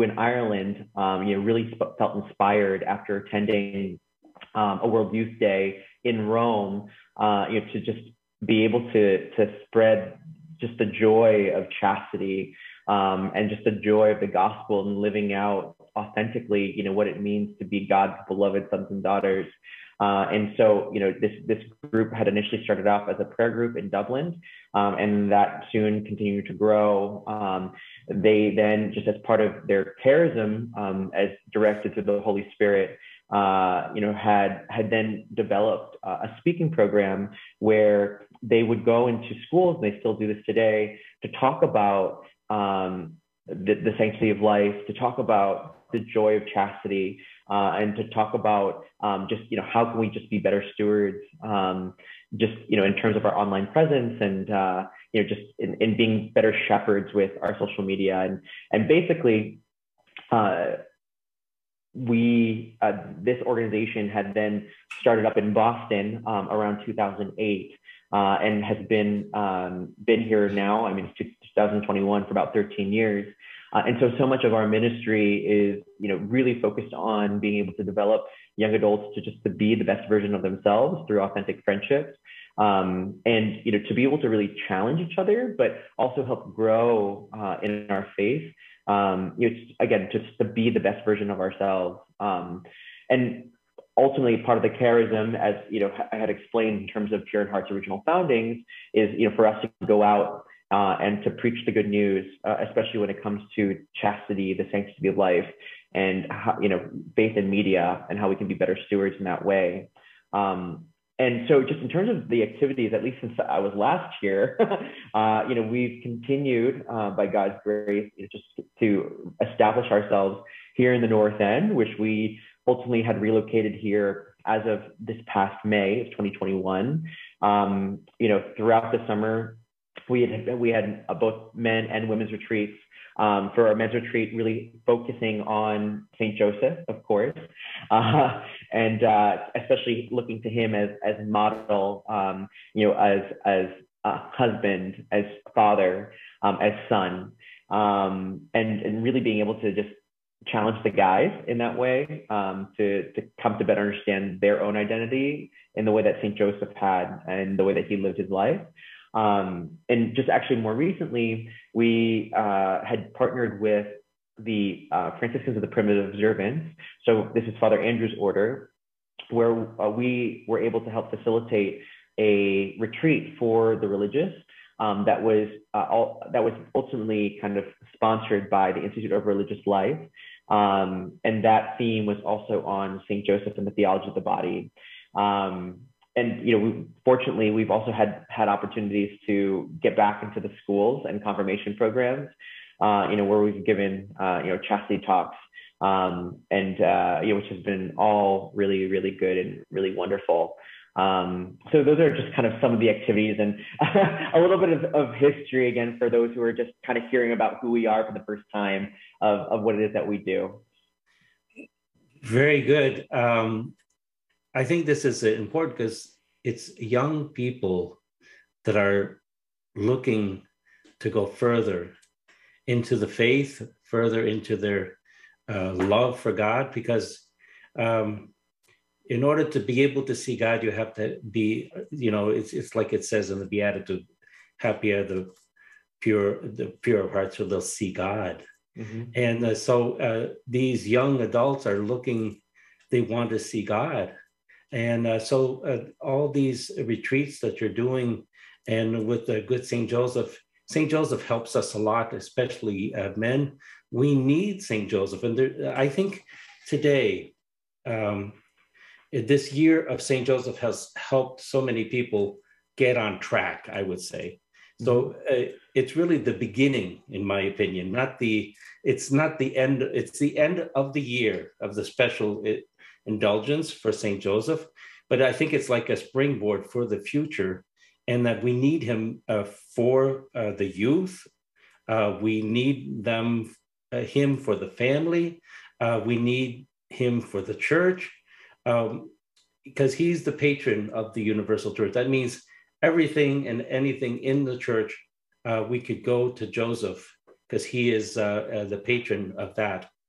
who in Ireland, really felt inspired after attending a World Youth Day in Rome, to just be able to spread just the joy of chastity, and just the joy of the gospel and living out authentically, what it means to be God's beloved sons and daughters. And so, this group had initially started off as a prayer group in Dublin, and that soon continued to grow. They then, just as part of their charism, as directed through the Holy Spirit, had then developed a speaking program where they would go into schools, and they still do this today, to talk about the sanctity of life, to talk about the joy of chastity, and to talk about just, how can we just be better stewards, just, in terms of our online presence, and, just in being better shepherds with our social media. And basically, this organization had then started up in Boston around 2008, and has been here now. I mean, it's 2021, for about 13 years. And so much of our ministry is, really focused on being able to develop young adults to be the best version of themselves through authentic friendships, and to be able to really challenge each other, but also help grow in our faith. Again, just to be the best version of ourselves. And ultimately, part of the charism, as I had explained in terms of Pure in Heart's original foundings, is for us to go out and to preach the good news, especially when it comes to chastity, the sanctity of life, and how, faith in media, and how we can be better stewards in that way. And so, just in terms of the activities, at least since I was last here, we've continued, by God's grace, just to establish ourselves here in the North End, which we ultimately had relocated here as of this past May of 2021. Throughout the summer, we had both men and women's retreats. For our men's retreat, really focusing on St. Joseph, of course, and especially looking to him as model, as husband, as father, as son, and really being able to just challenge the guys in that way, to come to better understand their own identity in the way that St. Joseph had, and the way that he lived his life. And just actually more recently, we had partnered with the Franciscans of the Primitive Observance. So this is Father Andrew's order, where we were able to help facilitate a retreat for the religious, that was ultimately kind of sponsored by the Institute of Religious Life. And that theme was also on St. Joseph and the theology of the body. And fortunately, we've also had opportunities to get back into the schools and confirmation programs, where we've given chastity talks, and which has been all really, really good and really wonderful. So those are just kind of some of the activities, and a little bit of history again for those who are just kind of hearing about who we are for the first time, of what it is that we do. Very good. I think this is important because it's young people that are looking to go further into the faith, further into their love for God, because in order to be able to see God, you have to be, it's like it says in the Beatitude, happy are the pure of heart, so they'll see God. Mm-hmm. And so these young adults are looking, they want to see God. And so all these retreats that you're doing, and with the good St. Joseph helps us a lot, especially men. We need St. Joseph. And I think today, this year of St. Joseph has helped so many people get on track, I would say. So it's really the beginning, in my opinion, it's not the end, it's the end of the year of the special indulgence for St. Joseph. But I think it's like a springboard for the future, and that we need him for the youth. We need him for the family. We need him for the church, because he's the patron of the universal church. That means everything and anything in the church, we could go to Joseph, because he is the patron of that.